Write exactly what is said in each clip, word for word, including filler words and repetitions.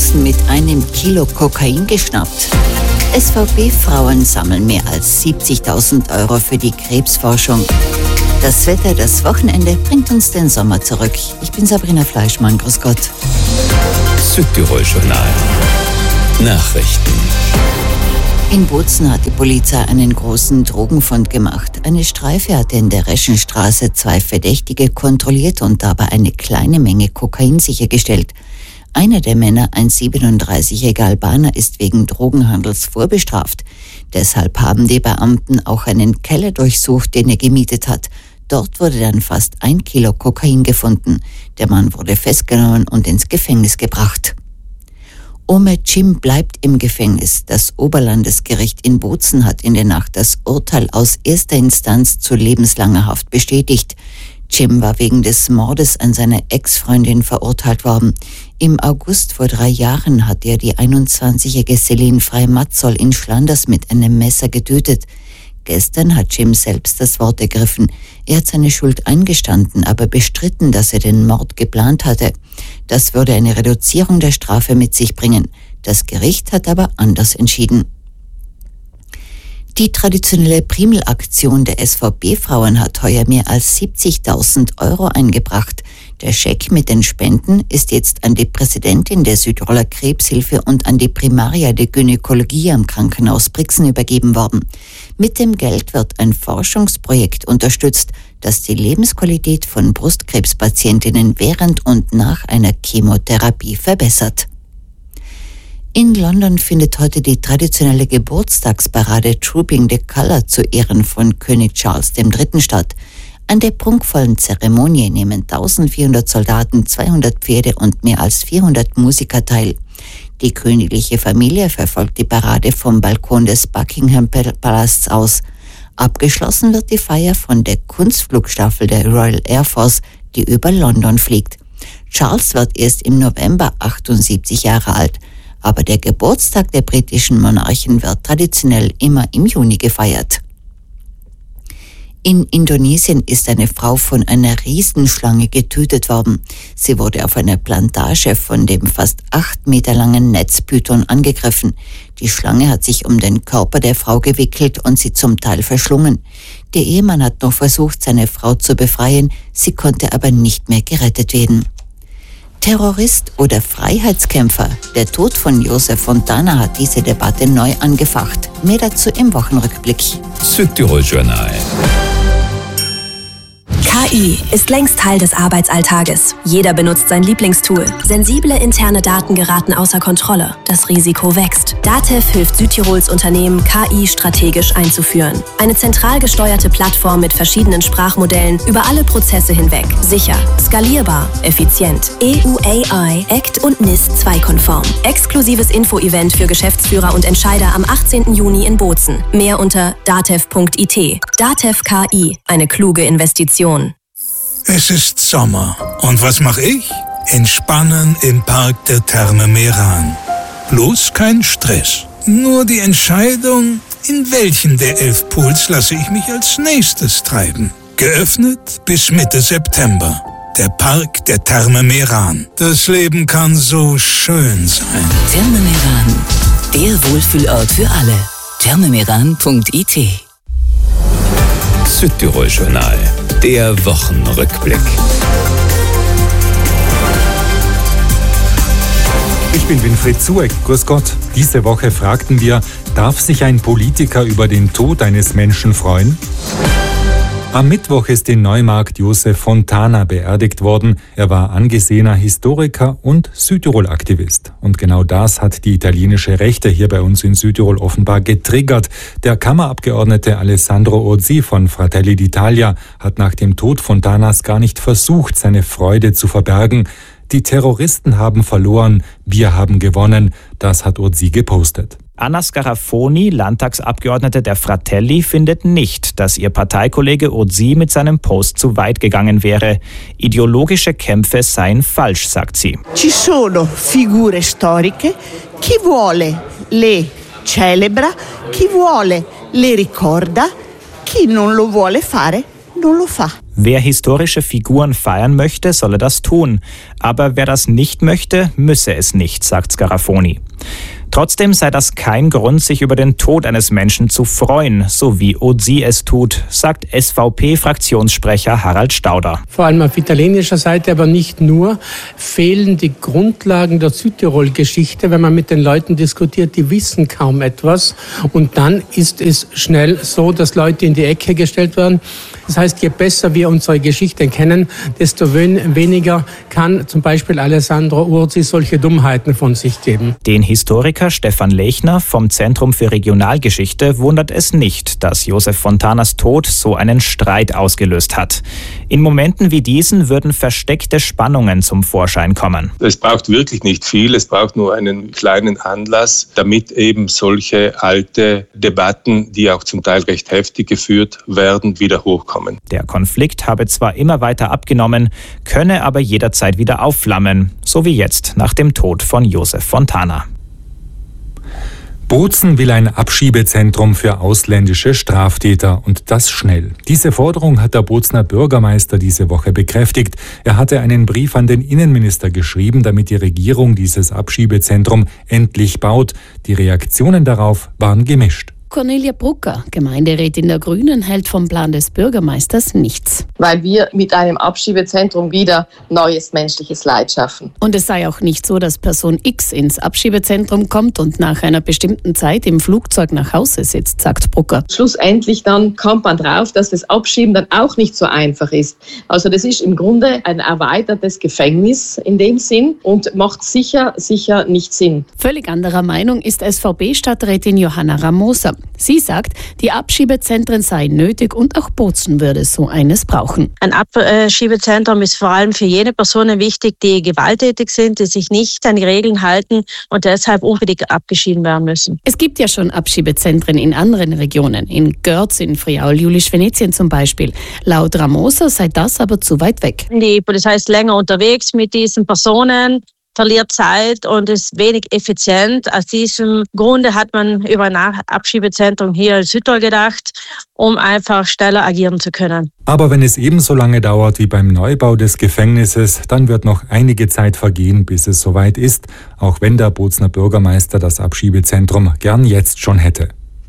Bozen mit einem Kilo Kokain geschnappt. S V B-Frauen sammeln mehr als siebzigtausend Euro für die Krebsforschung. Das Wetter, das Wochenende bringt uns den Sommer zurück. Ich bin Sabrina Fleischmann, grüß Gott. Südtirol-Journal. Nachrichten. In Bozen hat die Polizei einen großen Drogenfund gemacht. Eine Streife hatte in der Reschenstraße zwei Verdächtige kontrolliert und dabei eine kleine Menge Kokain sichergestellt. Einer der Männer, ein siebenunddreißigjähriger Albaner, ist wegen Drogenhandels vorbestraft. Deshalb haben die Beamten auch einen Keller durchsucht, den er gemietet hat. Dort wurde dann fast ein Kilo Kokain gefunden. Der Mann wurde festgenommen und ins Gefängnis gebracht. Ome Cim bleibt im Gefängnis. Das Oberlandesgericht in Bozen hat in der Nacht das Urteil aus erster Instanz zu lebenslanger Haft bestätigt. Cim war wegen des Mordes an seiner Ex-Freundin verurteilt worden. Im August vor drei Jahren hat er die einundzwanzigjährige Celine Frey-Matzol in Schlanders mit einem Messer getötet. Gestern hat Cim selbst das Wort ergriffen. Er hat seine Schuld eingestanden, aber bestritten, dass er den Mord geplant hatte. Das würde eine Reduzierung der Strafe mit sich bringen. Das Gericht hat aber anders entschieden. Die traditionelle Primelaktion der S V B-Frauen hat heuer mehr als siebzigtausend Euro eingebracht. Der Scheck mit den Spenden ist jetzt an die Präsidentin der Südtiroler Krebshilfe und an die Primaria der Gynäkologie am Krankenhaus Brixen übergeben worden. Mit dem Geld wird ein Forschungsprojekt unterstützt, das die Lebensqualität von Brustkrebspatientinnen während und nach einer Chemotherapie verbessert. In London findet heute die traditionelle Geburtstagsparade Trooping the Colour zu Ehren von König Charles der Dritte statt. An der prunkvollen Zeremonie nehmen eintausendvierhundert Soldaten, zweihundert Pferde und mehr als vierhundert Musiker teil. Die königliche Familie verfolgt die Parade vom Balkon des Buckingham Palasts aus. Abgeschlossen wird die Feier von der Kunstflugstaffel der Royal Air Force, die über London fliegt. Charles wird erst im November achtundsiebzig Jahre alt. Aber der Geburtstag der britischen Monarchen wird traditionell immer im Juni gefeiert. In Indonesien ist eine Frau von einer Riesenschlange getötet worden. Sie wurde auf einer Plantage von dem fast acht Meter langen Netzpython angegriffen. Die Schlange hat sich um den Körper der Frau gewickelt und sie zum Teil verschlungen. Der Ehemann hat noch versucht, seine Frau zu befreien, sie konnte aber nicht mehr gerettet werden. Terrorist oder Freiheitskämpfer? Der Tod von Josef Fontana hat diese Debatte neu angefacht. Mehr dazu im Wochenrückblick. Südtirol-Journal. K I ist längst Teil des Arbeitsalltages. Jeder benutzt sein Lieblingstool. Sensible interne Daten geraten außer Kontrolle. Das Risiko wächst. DATEV hilft Südtirols Unternehmen, K I strategisch einzuführen. Eine zentral gesteuerte Plattform mit verschiedenen Sprachmodellen über alle Prozesse hinweg. Sicher, skalierbar, effizient. E U A I, A C T und N I S zwei konform. Exklusives Info-Event für Geschäftsführer und Entscheider am achtzehnten Juni in Bozen. Mehr unter datev punkt I T. DATEV K I, eine kluge Investition. Es ist Sommer. Und was mache ich? Entspannen im Park der Therme Meran. Bloß kein Stress. Nur die Entscheidung, in welchen der elf Pools lasse ich mich als nächstes treiben. Geöffnet bis Mitte September. Der Park der Therme Meran. Das Leben kann so schön sein. Therme Meran, der Wohlfühlort für alle. therme meran punkt I T. Südtirol-Journal. Der Wochenrückblick. Ich bin Winfried Zueck. Grüß Gott. Diese Woche fragten wir, darf sich ein Politiker über den Tod eines Menschen freuen? Am Mittwoch ist in Neumarkt Josef Fontana beerdigt worden. Er war angesehener Historiker und Südtirol-Aktivist. Und genau das hat die italienische Rechte hier bei uns in Südtirol offenbar getriggert. Der Kammerabgeordnete Alessandro Orsi von Fratelli d'Italia hat nach dem Tod Fontanas gar nicht versucht, seine Freude zu verbergen. Die Terroristen haben verloren, wir haben gewonnen. Das hat Orsi gepostet. Anna Scarafoni, Landtagsabgeordnete der Fratelli, findet nicht, dass ihr Parteikollege Orsi mit seinem Post zu weit gegangen wäre. Ideologische Kämpfe seien falsch, sagt sie. Ci sono figure storiche, chi vuole le celebra, chi vuole le ricorda, chi non lo vuole fare non lo fa. Wer historische Figuren feiern möchte, solle das tun. Aber wer das nicht möchte, müsse es nicht, sagt Scarafoni. Trotzdem sei das kein Grund, sich über den Tod eines Menschen zu freuen, so wie Ozi es tut, sagt S V P-Fraktionssprecher Harald Stauder. Vor allem auf italienischer Seite, aber nicht nur, fehlen die Grundlagen der Südtirol-Geschichte. Wenn man mit den Leuten diskutiert, die wissen kaum etwas. Und dann ist es schnell so, dass Leute in die Ecke gestellt werden. Das heißt, je besser wir unsere Geschichte kennen, desto weniger kann zum Beispiel Alessandro Urzi solche Dummheiten von sich geben. Den Historiker Stefan Lechner vom Zentrum für Regionalgeschichte wundert es nicht, dass Josef Fontanas Tod so einen Streit ausgelöst hat. In Momenten wie diesen würden versteckte Spannungen zum Vorschein kommen. Es braucht wirklich nicht viel, es braucht nur einen kleinen Anlass, damit eben solche alte Debatten, die auch zum Teil recht heftig geführt werden, wieder hochkommen. Der Konflikt habe zwar immer weiter abgenommen, könne aber jederzeit wieder aufflammen, so wie jetzt nach dem Tod von Josef Fontana. Bozen will ein Abschiebezentrum für ausländische Straftäter und das schnell. Diese Forderung hat der Bozener Bürgermeister diese Woche bekräftigt. Er hatte einen Brief an den Innenminister geschrieben, damit die Regierung dieses Abschiebezentrum endlich baut. Die Reaktionen darauf waren gemischt. Cornelia Brucker, Gemeinderätin der Grünen, hält vom Plan des Bürgermeisters nichts. Weil wir mit einem Abschiebezentrum wieder neues menschliches Leid schaffen. Und es sei auch nicht so, dass Person X ins Abschiebezentrum kommt und nach einer bestimmten Zeit im Flugzeug nach Hause sitzt, sagt Brucker. Schlussendlich dann kommt man drauf, dass das Abschieben dann auch nicht so einfach ist. Also das ist im Grunde ein erweitertes Gefängnis in dem Sinn und macht sicher, sicher nicht Sinn. Völlig anderer Meinung ist S V P-Stadträtin Johanna Ramosa. Sie sagt, die Abschiebezentren seien nötig und auch Bozen würde so eines brauchen. Ein Abschiebezentrum ist vor allem für jene Personen wichtig, die gewalttätig sind, die sich nicht an die Regeln halten und deshalb unbedingt abgeschieden werden müssen. Es gibt ja schon Abschiebezentren in anderen Regionen, in Görz, in Friaul, Jülich-Venetien zum Beispiel. Laut Ramosa sei das aber zu weit weg. Die Polizei ist länger unterwegs mit diesen Personen, verliert Zeit und ist wenig effizient. Aus diesem Grunde hat man über ein Abschiebezentrum hier in Südtirol gedacht, um einfach schneller agieren zu können. Aber wenn es ebenso lange dauert wie beim Neubau des Gefängnisses, dann wird noch einige Zeit vergehen, bis es soweit ist, auch wenn der Bozener Bürgermeister das Abschiebezentrum gern jetzt schon hätte.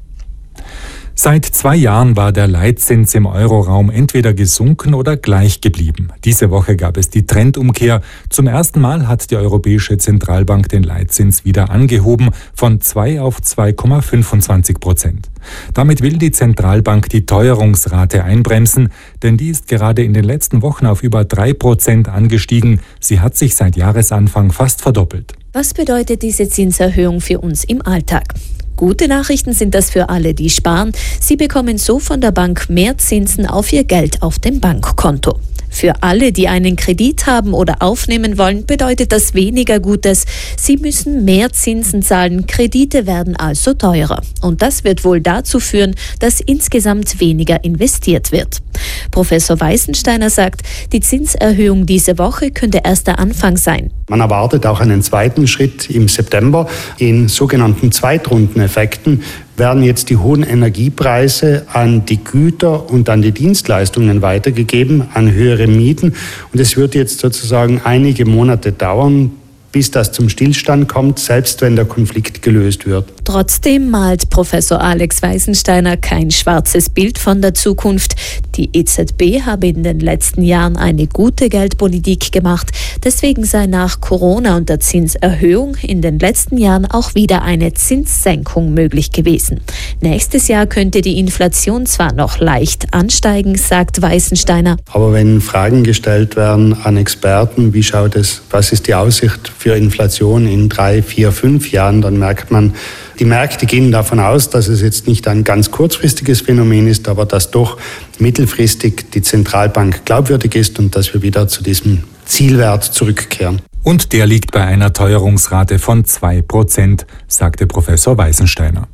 Seit zwei Jahren war der Leitzins im Euroraum entweder gesunken oder gleich geblieben. Diese Woche gab es die Trendumkehr. Zum ersten Mal hat die Europäische Zentralbank den Leitzins wieder angehoben von zwei auf zwei Komma fünfundzwanzig Prozent. Damit will die Zentralbank die Teuerungsrate einbremsen, denn die ist gerade in den letzten Wochen auf über drei Prozent angestiegen. Sie hat sich seit Jahresanfang fast verdoppelt. Was bedeutet diese Zinserhöhung für uns im Alltag? Gute Nachrichten sind das für alle, die sparen. Sie bekommen so von der Bank mehr Zinsen auf ihr Geld auf dem Bankkonto. Für alle, die einen Kredit haben oder aufnehmen wollen, bedeutet das weniger Gutes. Sie müssen mehr Zinsen zahlen, Kredite werden also teurer. Und das wird wohl dazu führen, dass insgesamt weniger investiert wird. Professor Weißensteiner sagt, die Zinserhöhung diese Woche könnte erst der Anfang sein. Man erwartet auch einen zweiten Schritt im September. In sogenannten Zweitrundeneffekten werden jetzt die hohen Energiepreise an die Güter und an die Dienstleistungen weitergegeben, an höhere Mieten. Und es wird jetzt sozusagen einige Monate dauern, bis das zum Stillstand kommt, selbst wenn der Konflikt gelöst wird. Trotzdem malt Professor Alex Weißensteiner kein schwarzes Bild von der Zukunft. Die E Z B habe in den letzten Jahren eine gute Geldpolitik gemacht. Deswegen sei nach Corona und der Zinserhöhung in den letzten Jahren auch wieder eine Zinssenkung möglich gewesen. Nächstes Jahr könnte die Inflation zwar noch leicht ansteigen, sagt Weißensteiner. Aber wenn Fragen gestellt werden an Experten, wie schaut es, was ist die Aussicht für Inflation in drei, vier, fünf Jahren, dann merkt man, die Märkte gehen davon aus, dass es jetzt nicht ein ganz kurzfristiges Phänomen ist, aber dass doch mittelfristig die Zentralbank glaubwürdig ist und dass wir wieder zu diesem Zielwert zurückkehren. Und der liegt bei einer Teuerungsrate von zwei Prozent, sagte Professor Weißensteiner.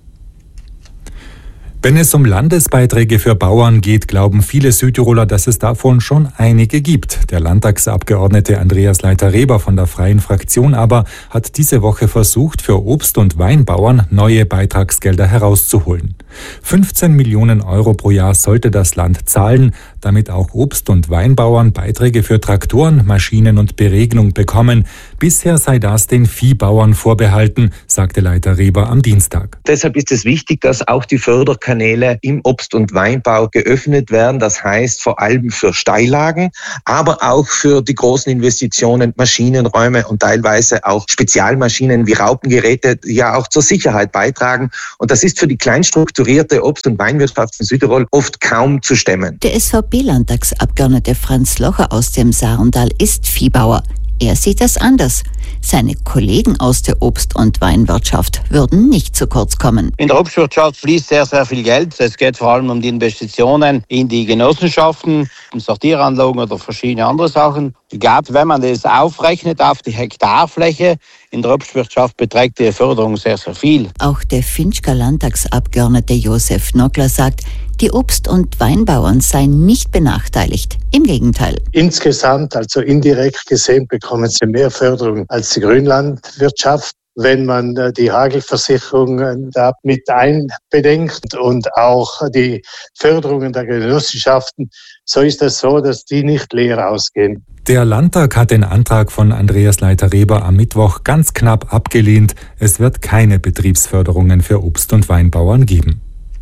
Wenn es um Landesbeiträge für Bauern geht, glauben viele Südtiroler, dass es davon schon einige gibt. Der Landtagsabgeordnete Andreas Leiter-Reber von der Freien Fraktion aber hat diese Woche versucht, für Obst- und Weinbauern neue Beitragsgelder herauszuholen. fünfzehn Millionen Euro pro Jahr sollte das Land zahlen. damit auch Obst- und Weinbauern Beiträge für Traktoren, Maschinen und Beregnung bekommen. Bisher sei das den Viehbauern vorbehalten, sagte Leiter Reber am Dienstag. Deshalb ist es wichtig, dass auch die Förderkanäle im Obst- und Weinbau geöffnet werden. Das heißt vor allem für Steillagen, aber auch für die großen Investitionen, Maschinenräume und teilweise auch Spezialmaschinen wie Raupengeräte, die ja auch zur Sicherheit beitragen. Und das ist für die kleinstrukturierte Obst- und Weinwirtschaft in Südtirol oft kaum zu stemmen. Der S V P-Landtagsabgeordnete Franz Locher aus dem Sarntal ist Viehbauer. Er sieht das anders. Seine Kollegen aus der Obst- und Weinwirtschaft würden nicht zu kurz kommen. In der Obstwirtschaft fließt sehr, sehr viel Geld. Es geht vor allem um die Investitionen in die Genossenschaften, in Sortieranlagen oder verschiedene andere Sachen. Gerade wenn man das aufrechnet auf die Hektarfläche, in der Obstwirtschaft beträgt die Förderung sehr, sehr viel. Auch der Finchker Landtagsabgeordnete Josef Nockler sagt, die Obst- und Weinbauern seien nicht benachteiligt. Im Gegenteil. Insgesamt, also indirekt gesehen, bekommen sie mehr Förderung als die Grünlandwirtschaft. Wenn man die Hagelversicherung da mit einbedenkt und auch die Förderungen der Genossenschaften, so ist es so, dass die nicht leer ausgehen. Der Landtag hat den Antrag von Andreas Leiter-Reber am Mittwoch ganz knapp abgelehnt. Es wird keine Betriebsförderungen für Obst- und Weinbauern geben.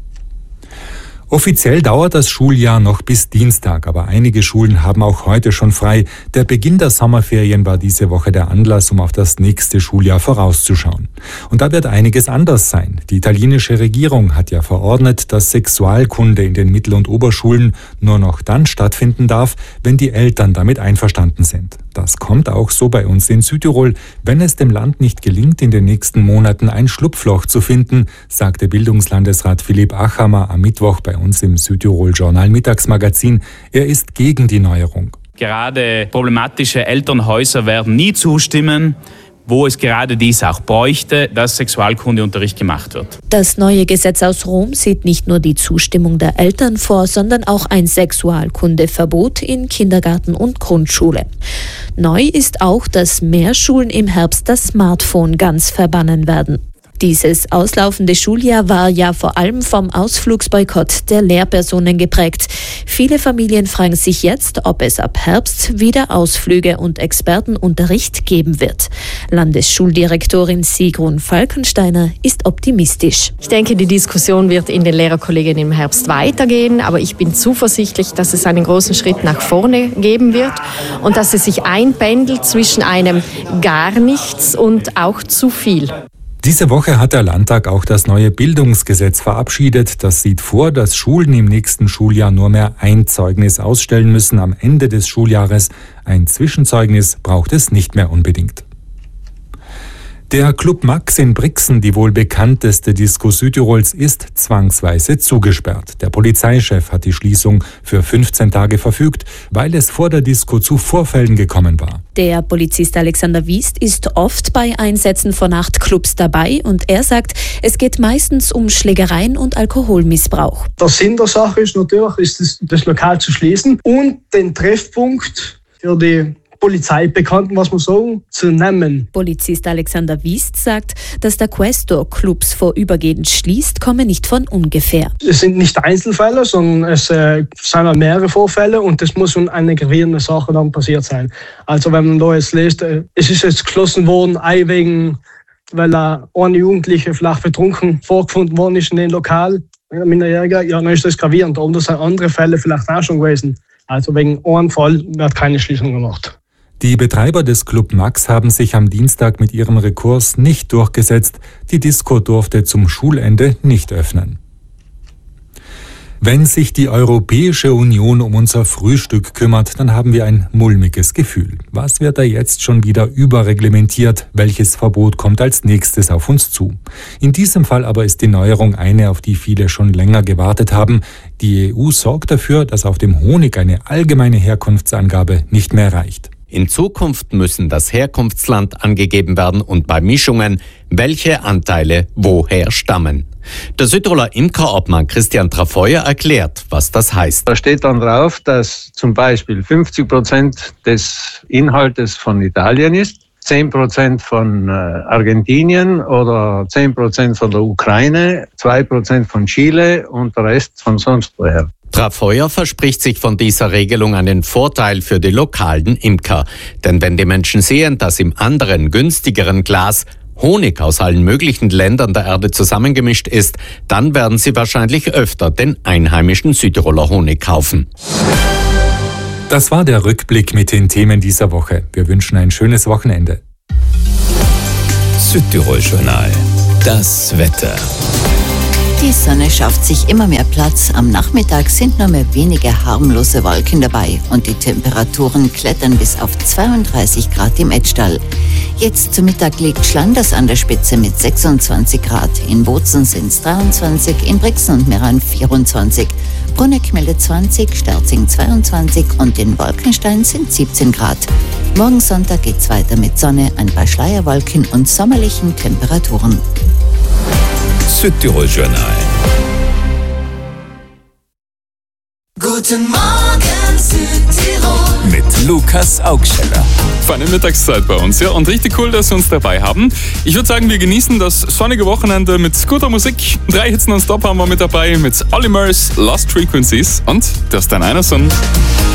Offiziell dauert das Schuljahr noch bis Dienstag, aber einige Schulen haben auch heute schon frei. Der Beginn der Sommerferien war diese Woche der Anlass, um auf das nächste Schuljahr vorauszuschauen. Und da wird einiges anders sein. Die italienische Regierung hat ja verordnet, dass Sexualkunde in den Mittel- und Oberschulen nur noch dann stattfinden darf, wenn die Eltern damit einverstanden sind. Das kommt auch so bei uns in Südtirol, wenn es dem Land nicht gelingt, in den nächsten Monaten ein Schlupfloch zu finden, sagte Bildungslandesrat Philipp Achammer am Mittwoch bei uns im Südtirol-Journal Mittagsmagazin. Er ist gegen die Neuerung. Gerade problematische Elternhäuser werden nie zustimmen, wo es gerade dies auch bräuchte, dass Sexualkundeunterricht gemacht wird. Das neue Gesetz aus Rom sieht nicht nur die Zustimmung der Eltern vor, sondern auch ein Sexualkundeverbot in Kindergarten und Grundschule. Neu ist auch, dass mehr Schulen im Herbst das Smartphone ganz verbannen werden. Dieses auslaufende Schuljahr war ja vor allem vom Ausflugsboykott der Lehrpersonen geprägt. Viele Familien fragen sich jetzt, ob es ab Herbst wieder Ausflüge und Expertenunterricht geben wird. Landesschuldirektorin Sigrun Falkensteiner ist optimistisch. Ich denke, die Diskussion wird in den Lehrerkollegien im Herbst weitergehen, aber ich bin zuversichtlich, dass es einen großen Schritt nach vorne geben wird und dass es sich einpendelt zwischen einem gar nichts und auch zu viel. Diese Woche hat der Landtag auch das neue Bildungsgesetz verabschiedet. Das sieht vor, dass Schulen im nächsten Schuljahr nur mehr ein Zeugnis ausstellen müssen am Ende des Schuljahres. Ein Zwischenzeugnis braucht es nicht mehr unbedingt. Der Club Max in Brixen, die wohl bekannteste Disco Südtirols, ist zwangsweise zugesperrt. Der Polizeichef hat die Schließung für fünfzehn Tage verfügt, weil es vor der Disco zu Vorfällen gekommen war. Der Polizist Alexander Wiest ist oft bei Einsätzen von Nachtclubs dabei und er sagt, es geht meistens um Schlägereien und Alkoholmissbrauch. Der Sinn der Sache ist natürlich, ist das, das Lokal zu schließen und den Treffpunkt für die Polizeibekannten, was man sagen, zu nehmen. Polizist Alexander Wiest sagt, dass der Questor Clubs vorübergehend schließt, komme nicht von ungefähr. Es sind nicht Einzelfälle, sondern es äh, sind mehrere Vorfälle und das muss eine gravierende Sache dann passiert sein. Also wenn man da jetzt liest, äh, es ist jetzt geschlossen worden, ein wegen, weil äh, eine Jugendliche vielleicht betrunken vorgefunden worden ist in dem Lokal, Minderjähriger, ja, dann ist das gravierend. Und das sind andere Fälle vielleicht auch schon gewesen. Also wegen einem Fall wird keine Schließung gemacht. Die Betreiber des Club Max haben sich am Dienstag mit ihrem Rekurs nicht durchgesetzt. Die Disco durfte zum Schulende nicht öffnen. Wenn sich die Europäische Union um unser Frühstück kümmert, dann haben wir ein mulmiges Gefühl. Was wird da jetzt schon wieder überreglementiert? Welches Verbot kommt als nächstes auf uns zu? In diesem Fall aber ist die Neuerung eine, auf die viele schon länger gewartet haben. Die E U sorgt dafür, dass auf dem Honig eine allgemeine Herkunftsangabe nicht mehr reicht. In Zukunft müssen das Herkunftsland angegeben werden und bei Mischungen, welche Anteile woher stammen. Der Südtiroler Imkerobmann Christian Trafeuer erklärt, was das heißt. Da steht dann drauf, dass zum Beispiel fünfzig Prozent des Inhaltes von Italien ist, zehn Prozent von Argentinien oder zehn Prozent von der Ukraine, zwei Prozent von Chile und der Rest von sonst woher. Trafeuer verspricht sich von dieser Regelung einen Vorteil für die lokalen Imker. Denn wenn die Menschen sehen, dass im anderen, günstigeren Glas Honig aus allen möglichen Ländern der Erde zusammengemischt ist, dann werden sie wahrscheinlich öfter den einheimischen Südtiroler Honig kaufen. Das war der Rückblick mit den Themen dieser Woche. Wir wünschen ein schönes Wochenende. Südtirol Journal. Das Wetter. Die Sonne schafft sich immer mehr Platz. Am Nachmittag sind nur mehr wenige harmlose Wolken dabei und die Temperaturen klettern bis auf zweiunddreißig Grad im Etschtal. Jetzt zu Mittag liegt Schlanders an der Spitze mit sechsundzwanzig Grad. In Bozen sind es dreiundzwanzig, in Brixen und Meran vierundzwanzig. Bruneck meldet zwanzig, Sterzing zweiundzwanzig und in Wolkenstein sind siebzehn Grad. Morgen Sonntag geht's weiter mit Sonne, ein paar Schleierwolken und sommerlichen Temperaturen. Südtirol Journal. Guten Morgen Südtirol. Mit Lukas Augscheller. Feine Mittagszeit bei uns, ja. Und richtig cool, dass Sie uns dabei haben. Ich würde sagen, wir genießen das sonnige Wochenende mit guter Musik. Drei Hits nonstop haben wir mit dabei mit Olly Murs, Lost Frequencies und das ist dann einer Song.